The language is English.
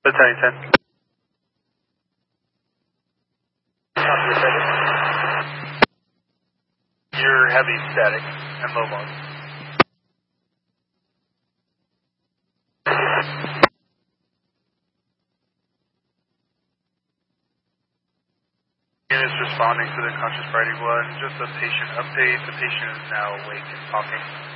Battalion 10. You're heavy static and low volume. Unit is responding to the conscious priority 1. Just a patient update. The patient is now awake and talking.